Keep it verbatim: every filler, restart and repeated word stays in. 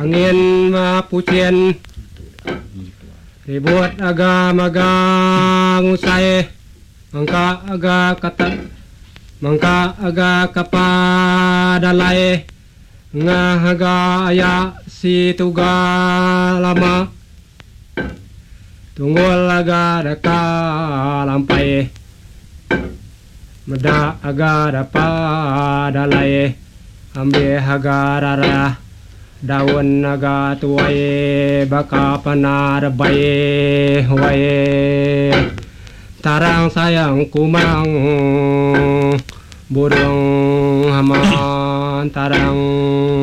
angin mapucien ribut aga magang usai mangka aga kata mangka aga kapadalay nga haga aya si tuga lama tunggol aga daka lampay mada aga dapa dalay ambe haga rara daun naga tuwaye baka panarabay waye tarang sayang kumang burung haman tarang